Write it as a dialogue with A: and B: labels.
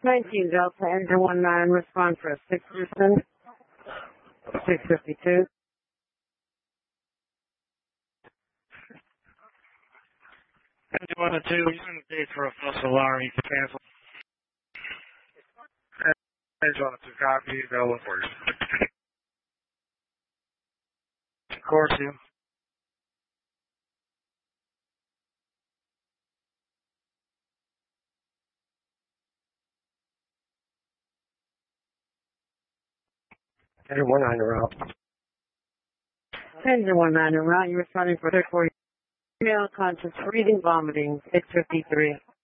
A: 19 Delta, engine 19, respond for a 6 Houston, 652.
B: Engine 1 and 2, using the date for a false alarm, you can cancel. Engine 1 and 2, copy, available for you. Of course, you.
C: Engine 19 en route.
A: Engine 19 en route, you're responding for 34. Male conscious, breathing, vomiting, 653.